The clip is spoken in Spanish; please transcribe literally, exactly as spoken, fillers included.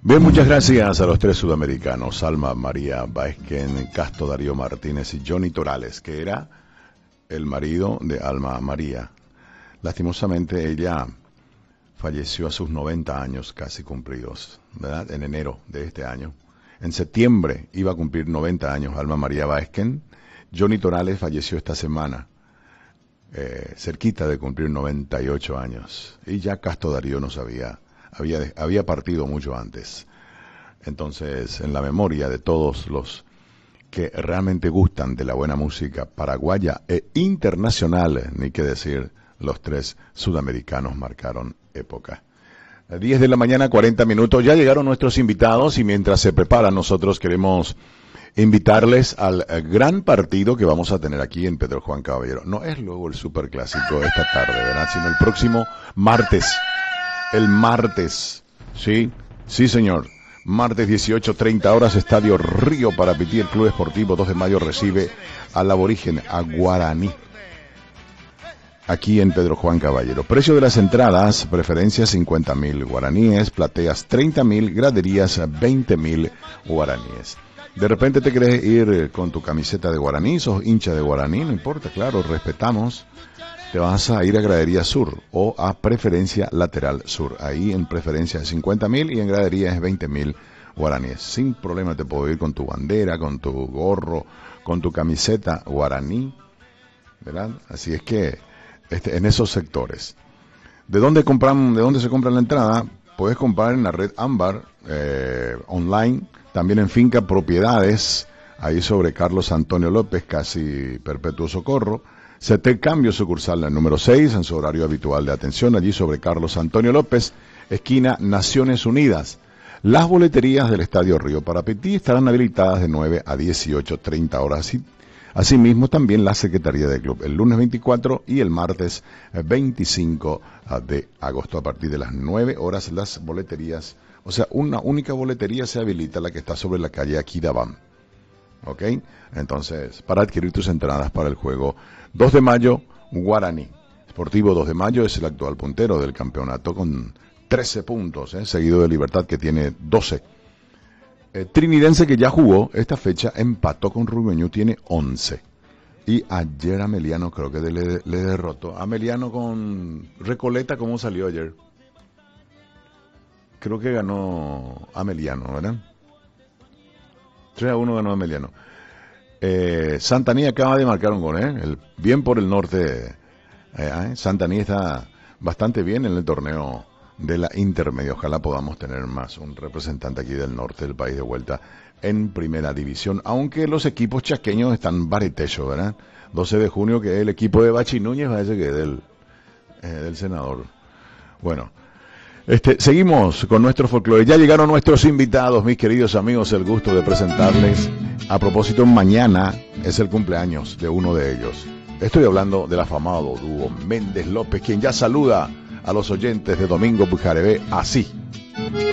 Bien, muchas gracias a los tres sudamericanos, Alma María Baezken, Casto Darío Martínez y Johnny Torales, que era el marido de Alma María. Lastimosamente ella falleció a sus noventa años casi cumplidos, ¿verdad? En enero de este año. En septiembre iba a cumplir noventa años Alma María Baezken. Johnny Torales falleció esta semana, eh, cerquita de cumplir noventa y ocho años. Y ya Casto Darío nos había, había, había partido mucho antes. Entonces, en la memoria de todos los que realmente gustan de la buena música paraguaya e internacional, ni que decir, los tres sudamericanos marcaron época. diez de la mañana, cuarenta minutos, ya llegaron nuestros invitados y mientras se preparan nosotros queremos invitarles al gran partido que vamos a tener aquí en Pedro Juan Caballero. No es luego el superclásico esta tarde, ¿verdad? Sino el próximo martes. El martes, ¿sí? Sí, señor. Martes dieciocho, treinta horas, Estadio Río Parapití, el Club Esportivo dos de mayo recibe al aborigen, a Guaraní, aquí en Pedro Juan Caballero. Precio de las entradas, preferencias cincuenta mil guaraníes, plateas treinta mil, graderías veinte mil guaraníes. De repente te querés ir con tu camiseta de Guaraní, sos hincha de Guaraní, no importa, claro, respetamos. Te vas a ir a Gradería Sur o a Preferencia Lateral Sur. Ahí en preferencia es cincuenta mil y en gradería es veinte mil guaraníes. Sin problema te puedo ir con tu bandera, con tu gorro, con tu camiseta guaraní, ¿verdad? Así es que este, en esos sectores. ¿De dónde compran, de dónde se compra la entrada? Puedes comprar en la red Ámbar, eh, online, también en Finca Propiedades, ahí sobre Carlos Antonio López, casi Perpetuo Socorro. C T Cambio sucursal el número seis, en su horario habitual de atención, allí sobre Carlos Antonio López, esquina Naciones Unidas. Las boleterías del Estadio Río Parapití estarán habilitadas de nueve a dieciocho, treinta horas. Asimismo, también la Secretaría del Club, el lunes veinticuatro y el martes veinticinco de agosto, a partir de las nueve horas, las boleterías, o sea, una única boletería se habilita, la que está sobre la calle Aquidabam. ¿Ok? Entonces, para adquirir tus entradas para el juego dos de mayo, Guaraní. Sportivo dos de mayo es el actual puntero del campeonato con trece puntos, ¿eh? Seguido de Libertad, que tiene doce. Eh, Trinidense, que ya jugó esta fecha, empató con Rubeñú, tiene once. Y ayer Ameliano creo que le, le derrotó. Ameliano con Recoleta, ¿cómo salió ayer? Creo que ganó Ameliano, ¿verdad? tres a uno ganó Ameliano. Eh, Santaní acaba de marcar un gol, ¿eh? El, bien por el norte. Eh, eh, Santaní está bastante bien en el torneo de la intermedia. Ojalá podamos tener más un representante aquí del norte del país de vuelta en primera división. Aunque los equipos chaqueños están baretechos, ¿verdad? doce de junio, que es el equipo de Bachi Núñez, parece que es del, eh, del senador. Bueno. Este, seguimos con nuestro folclore. Ya llegaron nuestros invitados, mis queridos amigos, el gusto de presentarles. A propósito, mañana es el cumpleaños de uno de ellos. Estoy hablando del afamado dúo Méndez López, quien ya saluda a los oyentes de Domingo Bujarebé así.